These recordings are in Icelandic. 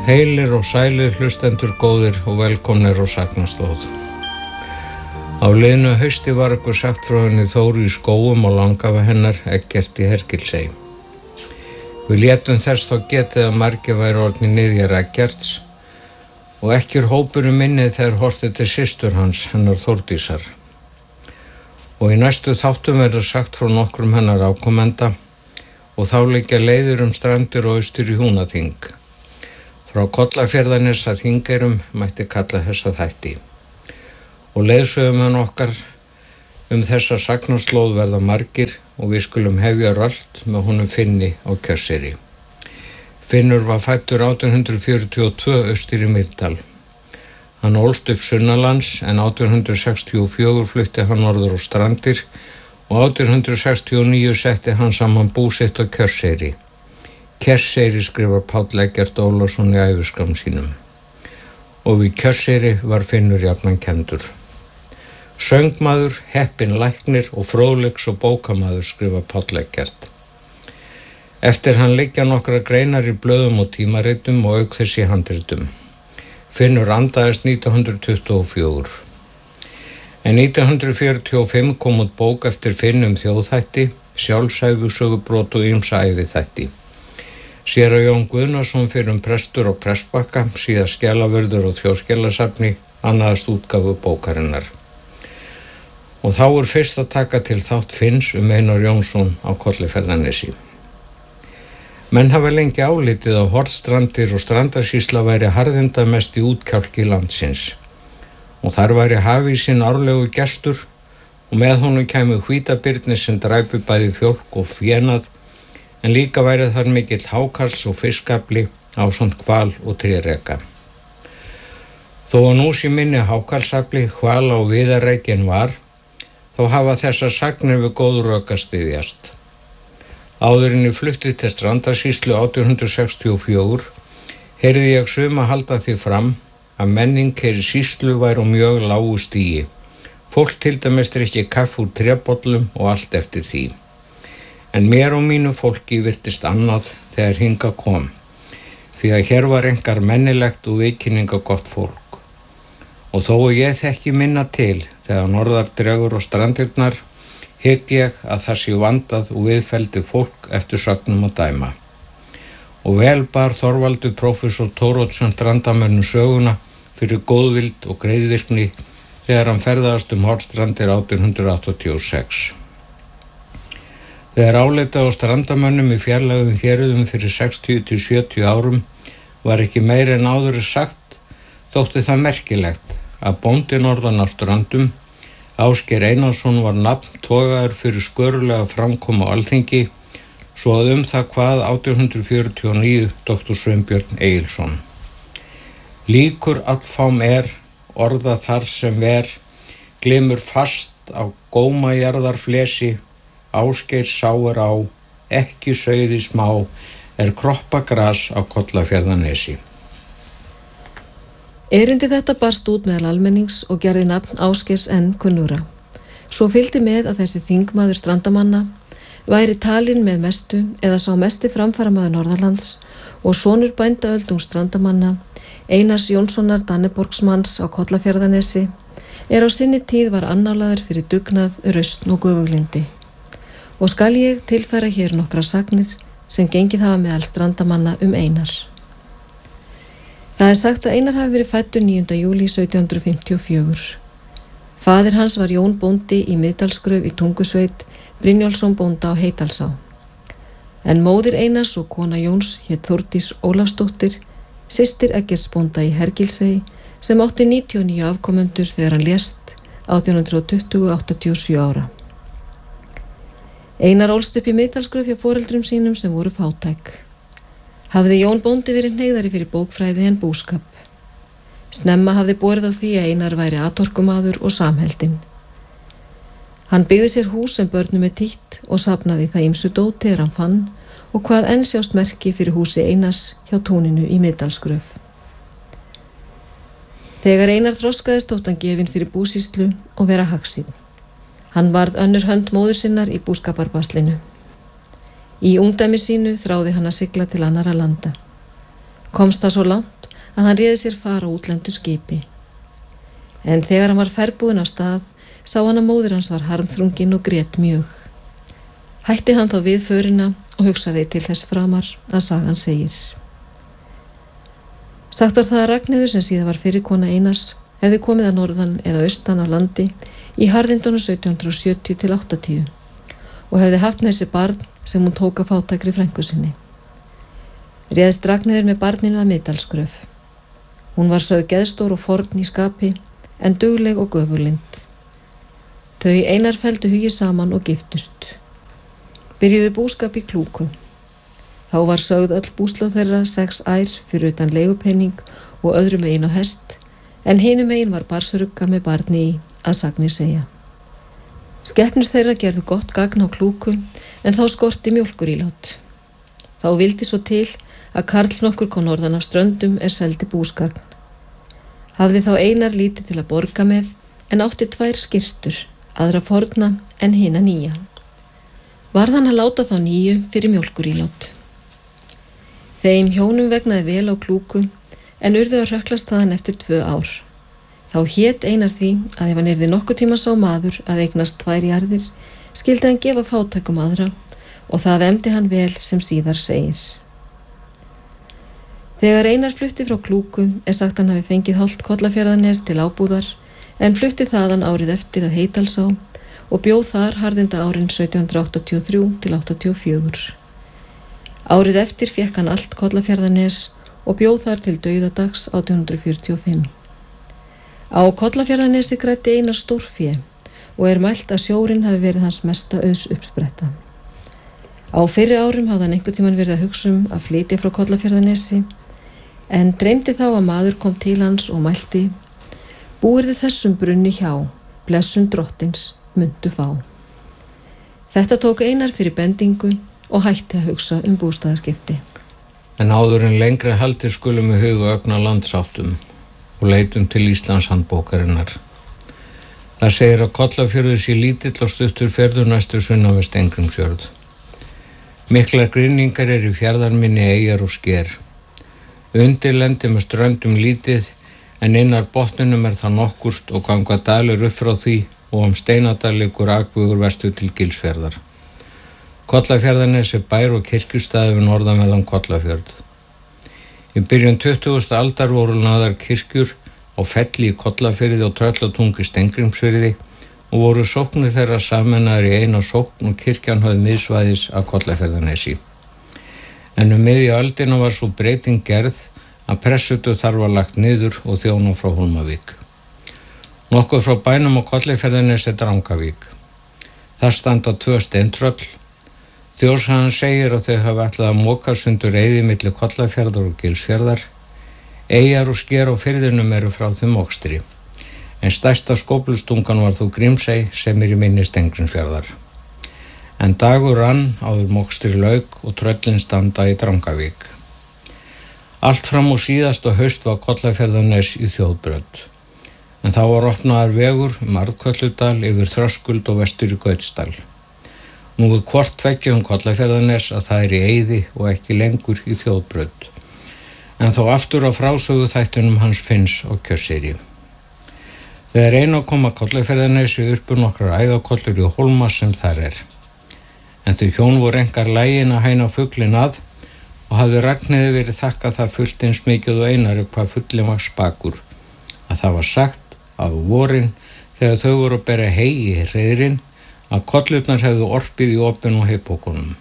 Heilir og sælir hlustendur góðir og velkomnir á Sagnaslóð. Á liðnu hausti var eitthvað sagt frá henni Þóru í skógum og langafa hennar Eggert í Hergilsey. Við létum þess þá getið að margir væri orðnir niðjar Eggerts og ekki hópurinn minnið þegar hortið til systur hans, hennar Þórdísar. Og í næstu þáttum verður sagt frá nokkrum hennar afkomenda og þá liggja leiðir strandir og austur í Húnaþing. Frá Kollafjarðarnesi að Þingeyrum mætti kalla þessa þætti. Og leiðsögumenn okkar þessa sagnaslóð verða margir og við skulum hefja röld með honum Finni á Kjösseyri. Finnur var fæddur 1842 austur í Mýrdal. Hann ólst upp sunnanlands en 1864 flutti hann norður á Strandir og 1869 setti hann saman bú sitt á Kjösseyri. Kjösseyri skrifar Páll Eggert Ólafsson í æviskram sínum. Og við Kjösseyri var Finnur jafnan kenndur. Söngmaður, heppinn læknir og fróðleiks- og bókamaður skrifar Páll Eggert. Eftir hann liggja nokkrar greinar í blöðum og tímaritum og auk þess í handritum. Finnur andaðist 1924. En 1945 kom út bók eftir Finn þjóðþætti, sjálfsævisögubrot og ýmsa æviþætti. Séra Jón Guðnason fyrrum prestur á Prestbakka, síðar skjalavörður á Þjóðskjalasafni, annaðast útgáfu bókarinnar. Og þá fyrst að taka til þátt Finns Einar Jónsson á Kollafjarðarnesi. Menn hafa lengi álitið að Hornstrandir og Strandarsýsla væri harðindamest í útkjálki landsins. Og þar væri hafísinn árlegu gestur og með honum kæmu hvítabirnir sem dræpu bæði fólk og fénað, en líka væri þar mikill hákarls og fiskafli ásamt hval og tréreka. Þó að nú sé minni hákarlsafli, hvala og viðarreikin var, þá hafa þessar sagnir við góð rök að styðjast. Áður en ég flutti til Strandarsýslu 1864 heyrði ég suma halda því fram að menning í sýslu væri á mjög lágu stigi. Fólk til dæmis drykki kaffi úr trébollum og allt eftir því. En mér og mínu fólki virtist annað þegar hingað kom, því að hér var engar mennilegt og viðkynninga gott fólk. Og þó ég þekki minna til þegar norðar dregur á strandirnar, hygg ég að það sé vandað og viðfeldi fólk eftir sögnum að dæma. Og vel bar Þorvaldur prófessor Thoroddsen strandamönnum söguna fyrir góðvild og greiðvirkni þegar hann ferðaðist Hornstrandir 1886. Þegar áleitað á strandamönnum í fjarlægum héruðum fyrir 60 til 70 árum var ekki meira en áður sagt, þótti það merkilegt að bóndi norðan á Strandum, Ásgeir Einarsson var nafn togaður fyrir skörulega framkomu á Alþingi, svo að það kvað 1849 Dr. Sveinbjörn Egilsson. Líkur allfám orða þar sem glimur fast á gómajarðarflesi, Ásgeir sáir á, ekki sauði smá, kroppagras á Kollafjarðarnesi. Erindi þetta barst út meðal almennings og gerði nafn Ásgeirs enn kunnugra. Svo fylgdi með að þessi þingmaður strandamanna væri talinn með mestu eða sá mesti framfaramaður Norðurlands og sonur bændaöldungs strandamanna, Einars Jónssonar Danneborgsmanns á Kollafjarðarnesi, á sinni tíð var annálaður fyrir dugnað, rausn og göfuglindi. Og skal ég tilfæra hér nokkra sagnir sem gengið hafa meðal strandamanna Einar. Það sagt að Einar hafi verið fæddur 9. júlí 1754. Faðir hans var Jón bóndi í Miðdalsgröf í Tungusveit, Brynjólfsson bónda á Heydalsá. En móðir Einars og kona Jóns hét Þórdís Ólafsdóttir, systir Eggerts bónda í Hergilsey, sem átti 99 afkomendur þegar hann lést 1820-87 ára. Einar ólst upp í Miðdalsgröf hjá foreldrum sínum sem voru fátæk. Hafði Jón bóndi verið hneigðari fyrir bókfræði en búskap. Snemma hafði borið á því að Einar væri atorkumaður og samheldinn. Hann byggði sér hús sem börnum títt og safnaði það ýmsu dóti hann fann og hvað enn sjást merki fyrir húsi Einars hjá túninu í Miðdalsgröf. Þegar Einar þroskaðist þótt hann gefinn fyrir búsýslu og vera hagsýnn. Hann varð önnur hönd móður sinnar í búskaparbaslinu. Í ungdæmi sínu þráði hann að sigla til annarra landa. Komst það svo langt að hann réði sér far á útlendu skipi. En þegar hann var ferðbúinn af stað, sá hann að móðir hans var harmþrungin og grét mjög. Hætti hann þá við förina og hugsaði til þess framar að sagan segir. Sagt var það að Ragnheiður, sem síðar var fyrirkona Einars, hefði komið að norðan eða austan af landi í harðindunum 1770 til 80 og hefði haft með sér barn sem hún tók af fátækri frænku sinni. Réðst Ragnheiður með barninu að Miðdalsgröf. Hún var sögð geðstór og forn í skapi, en dugleg og göfurlynd. Þau Einar felldu hugi saman og giftust. Byrjuðu búskap í Klúku. Þá var sögð öll búslóð þeirra 6 ær fyrir utan leigupenning og öðrum megin á hest, en hinum megin var barsrugga með barni í, að sagnir segja. Skepnur þeirra gerðu gott gagn á Klúku, en þá skorti mjólkurílát. Þá vildi svo til að karl nokkur kom norðan af ströndum seldi búskagn. Hafði þá Einar lítið til að borga með, en átti 2 skyrtur, aðra forna en hina nýja. Varð hann að láta þá nýju fyrir mjólkurílát. Þeim hjónum vegnaði vel á Klúku, en urðu að hrökklast þaðan eftir 2 ár. Þá hét Einar því að ef hann yrði nokkuð tíma sá maður að eignast 2 jarðir, skyldi hann gefa fátækum aðra, og það efndi hann vel sem síðar segir. Þegar Einar flutti frá Klúku sagt hann hafi fengið hálft Kollafjarðarnes til ábúðar, en flutti þaðan árið eftir að Heitalsá og bjóð þar harðinda árin 1783 til 84. Árið eftir fékk hann allt Kollafjarðarnes og bjóð þar til dauðadags 1845. Á Kollafjarðarnesi græddi Einar stórfé og mælt að sjórinn hafi verið hans mesta auðsuppspretta. Á fyrri árum hafði hann einhvern tímann verið að hugsa að flytja frá Kollafjarðarnesi, en dreymdi þá að maður kom til hans og mælti: Búirðu þessum brunni hjá, blessun drottins mundu fá. Þetta tók Einar fyrir bendingu og hætti að hugsa bústaðaskipti. En áður en lengri haldir skulum við huga ögn að landsáttum og leitum til Íslandshandbókarinnar. Það segir að Kollafjörður sé lítill og stuttur fjörður næstu sunnan við Steingrímsfjörð. Miklar grynningar í fjarðarminni, eyjar og sker. Undirlendi með ströndum lítið, en innar botninum það nokkurt og ganga dalir upp frá því og Steinadal liggur akvegur vestur til Gilsfjarðar. Kollafjarðarnes bær og kirkjustaður við norðanverðan Kollafjörð. Í byrjun 20. aldar voru lagðar kirkjur á Felli í Kollafirði og Tröllatungu í Steingrímsfirði og voru sóknir þeirra sameinaðar í eina sókn og kirkjan hafði miðsvæðis að Kollafjarðarnesi. En miðja öldina var svo breyting gerð að pressutu þar var lagt niður og þjóna frá Hólmavík. Nokkuð frá bænum á Kollafjarðarnesi Drangavík. Þar standa 2 steintröll. Þjóðsagan segir að þau hafi ætlað að moka sundur eyði milli Kollafjarðar og Gilsfjarðar. Eyjar og sker á firðinum frá þeim mokstri, en stærsta skóflustungan var þó Grímsey sem í mynni Steingrímsfjarðar. En dagur rann áður mokstri lauk og tröllin standa í Drangavík. Allt fram á síðasta haust var Kollafjarðarnes í þjóðbraut, en þá var opnaður vegur Arðkölludal yfir Þröskuld og vestur í Gautsdal. Nú hvort tveggja Kollafjarðarnes að það í eyði og ekki lengur í þjóðbraut, en þó aftur á frásögu þættunum hans Finns og Kjösseyri. Þegar Einar kom að Kollafjarðarnesi urpu nokkrar æðakollur í Hólma sem þar en þau hjón voru engar lægin að hæna fuglinn að og hafði Ragnheiði verið þakkað það fullt eins mikið og Einari hvað fuglinn var spakur, að það var sagt að vorin þegar þau voru að bera hey í hreiðrin að kollurnar hefðu orpið í opin og heybókunum.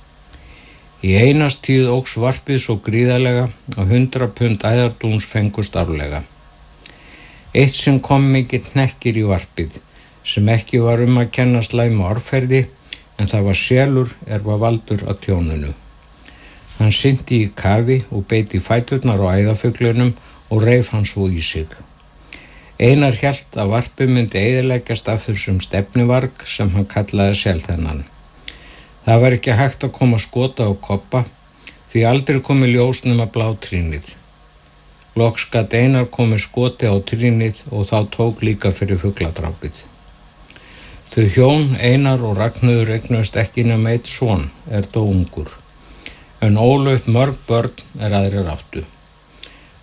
Í Einars tíð óx varpið svo gríðarlega að 100 pund æðardúns fengust árlega. Eitt sem kom mikill hnekkir í varpið, sem ekki var að kenna slæma orðferði, en það var selur var valdur að tjónunu. Hann synti í kafi og beit í fæturnar á æðafuglunum og reif hann svo í sig. Einar hélt að varpið myndi eyðileggjast af þessum stefnivarg sem hann kallaði selþennan. Það var ekki hægt að koma skota á koppa, því aldrei komi ljós nema blátrínið. Loks gat Einar komið skoti á trínið og þá tók líka fyrir fugladrápið. Þau hjón, Einar og Ragnheiður eignuðust ekki nema einn son, dó ungur, en ólu upp mörg börn aðrir áttu.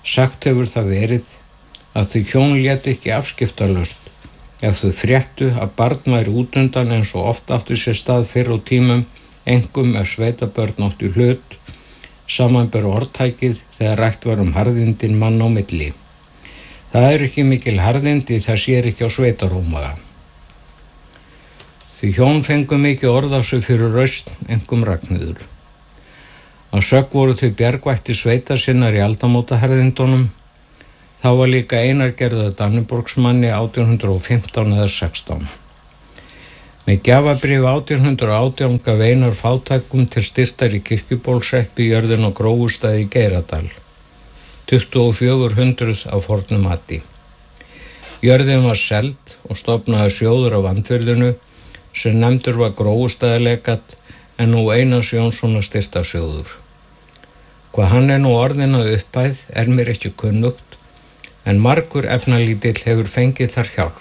Sagt hefur það verið að þau hjón létu ekki afskiptalaust ef þau fréttu að barn væri útundan eins og oft áttu sér stað fyrr á tímum, einkum ef sveitabörn áttu hlut, samanber orðtækið þegar rætt var harðindin mann á milli. Það eru ekki mikil harðindi, það sér ekki á sveitarómaga. Því hjón fengu mikið orð á sig fyrir rausn, einkum Ragnheiður. Að sögn voru þau bjargvættir sveitar sinnar í aldamótaharðindunum. Þá var líka Einar gerður Danneborgsmanni 1815 eða 16. Með gjafabréfi 1818 gaf Einar fátækum til styrktar í Kirkjubólshreppi jörðin á Gróustað í Geiradal, 2400 af fornu mati. Jörðin var seld og stofnaði sjóður á Vandfirðinu sem nefndur var Gróustaðarlegat en nú Einars Jónssonar styrktarsjóður. Hvað hann nú orðin að upphæð mér ekki kunnugt, en margur efnalítill hefur fengið þar hjálp.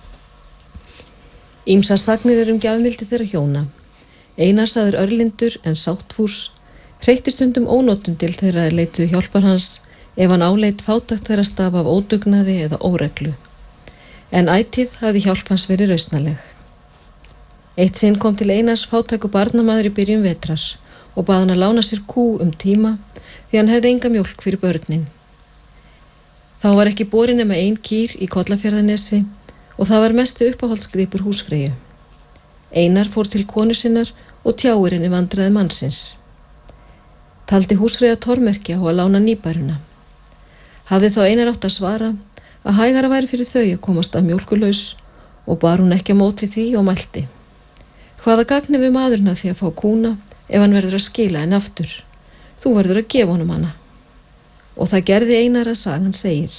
Ýmsar sagnir gjafmildi þeirra hjóna. Einar sagður örlindur en sáttfús, hreytti stundum ónotum til þeirra leituðu hjálpar hans ef hann áleit fátækt þeirra stafa af ódugnaði eða óreglu. En ætíð hafði hjálp hans verið rausnaleg. Eitt sinn kom til Einars fátæku barnamaður í byrjun vetrar og bað hann að lána sér kú tíma því hann hefði enga mjólk fyrir börnin. Þá var ekki borin nema ein kýr í Kollafjarðarnesi og það var mestu uppáhaldsgripur húsfreyju. Einar fór til konu sinnar og tjáir henni vandræði mannsins. Taldi húsfreyja tormerkja á að lána nýbæruna. Hafði þá Einar átt að svara að hægara væri fyrir þau að komast að mjólkulaus og bar hún ekki á móti því og mælti. Hvaða gagn við maðurinn af því að fá kúna ef hann verður að skila henni aftur? Þú verður að gefa honum hana. Og það gerði Einar að sagan segir.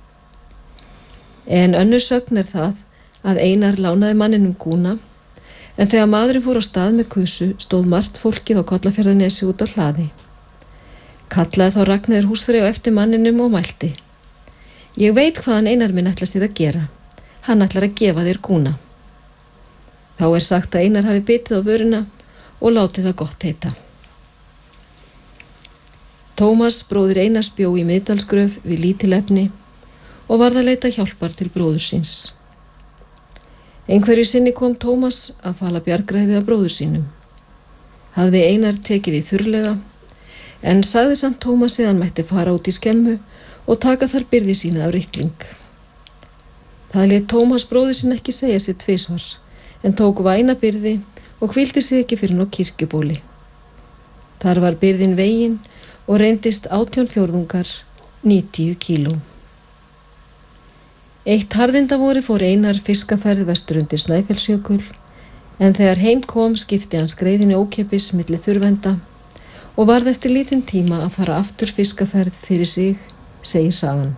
En önnur sögn það að Einar lánaði manninum kúna, en þegar maðurinn fór á stað með kusu stóð margt fólkið á Kollafjarðarnesi út á hlaði. Kallaði þá Ragnheiður húsfreyju á eftir manninum og mælti. Ég veit hvað hann Einar minn ætlar sér að gera. Hann ætlar að gefa þér kúna. Þá sagt að Einar hafi bitið á vöruna og látið það gott heita. Tómas, bróðir Einars, bjó í Miðdalsgröf við lítilefni og varð að leita hjálpar til bróður síns. Einhverju sinni kom Tómas að fala bjargræði af bróður sínum. Hafði Einar tekið í þurrlega, en sagði samt Tómasi að hann mætti fara út í skemmu og taka þar byrði sína af rykling. Það lét Tómas bróður sinn ekki segja sér tvisvar, en tók væna byrði og hvíldi sig ekki fyrir á kirkjubóli. Þar var byrðin vegin og reyndist 18/4, 90 kíló. Eitt harðindavori fór Einar fiskaferð vestur undir Snæfellsjökul, en þegar heim kom skipti hann skreiðinni ókeypis milli þurrvenda og varð eftir lítinn tíma að fara aftur fiskaferð fyrir sig, segir sagan.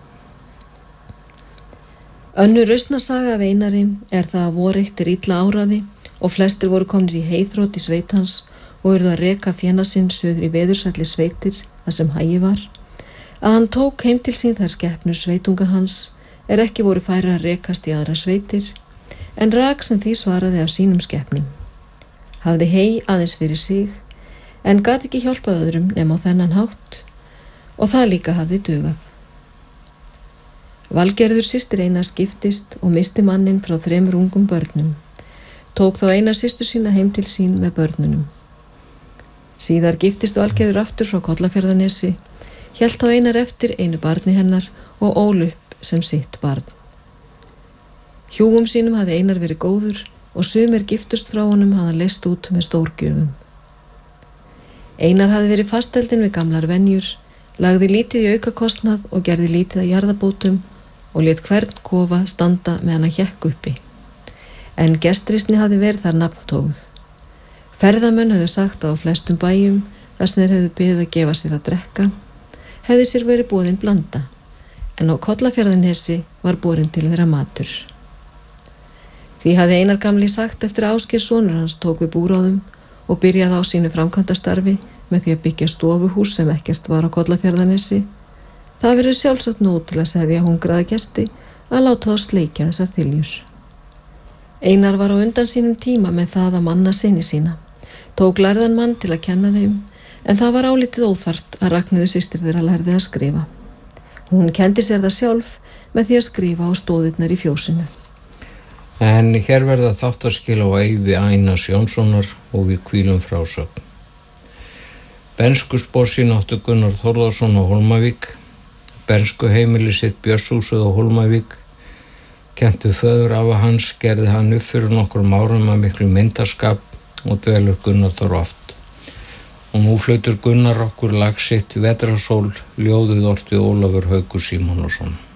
Önnur rausnarsaga af Einari það að voreitt illa áraði og flestir voru komnir í heiðþrótt í sveit hans og urðu að reka fjana sinn suður í veðursælli sveitir þar sem hægi var, að hann tók heim til sín þær skepnur sveitunga hans ekki voru færir að rekast í aðra sveitir, en rak sem því svaraði af sínum skepnum. Hafði hei aðeins fyrir sig, en gat ekki hjálpað öðrum nema á þennan hátt, og það líka hafði dugað. Valgerður systir Einars giftist og misti manninn frá 3 ungum börnum. Tók þá Einar systur sína heim til sín með börnunum. Síðar giftist Valgerður aftur frá Kollafjarðarnesi, hélt þá Einar eftir einu barni hennar og ól upp sem sitt barn. Hjúum sínum hafði Einar verið góður og sumir giftust frá honum hafði hann leyst út með stórgjöfum. Einar hafði verið fasteldinn við gamlar venjur, lagði lítið í aukakostnað og gerði lítið að jarðabótum og lét hvern kofa standa meðan hann hékk uppi. En gestrisni hafði verið þar nafntóð. Ferðamenn höfðu sagt að á flestum bæjum, þar sem þeir höfðu beðið að gefa sér að drekka, hefði sér verið boðin blanda, en á Kollafjarðarnesi var borin til þeirra matur. Því hafði Einar gamli sagt eftir að Ásgeir sonur hans tók við búráðum og byrjaði á sínu framkvæmdastarfi með því að byggja stofuhús sem ekkert var á Kollafjarðarnesi. Það verður sjálfsagt nóg til að seðja hungraða gesti að láta þá sleikja þessar þyljur. Einar var á undan sínum tíma með það að manna syni sína. Tók lærðan mann til að kenna þeim, en það var álitið óþarft að Ragnheiður systir þeirra lærði að skrifa. Hún kendi sér það sjálf með því að skrifa á stóðirnar í fjósinu. En hér verða þáttaskil á Eyvi Einars Jónssonar og við hvílum frásögn. Bernskuspor sín áttu Gunnar Þórðarson á Hólmavík. Bernsku heimili sitt Björnshúsið á Hólmavík. Kenntu föður afa hans, gerði hann upp fyrir nokkrum árum að miklu myndarskap og dvelur Gunnar þar oft. Og nú flutur Gunnar okkur lag sitt Vetrarsól, ljóðið orti Ólafur Haukur Símonarson.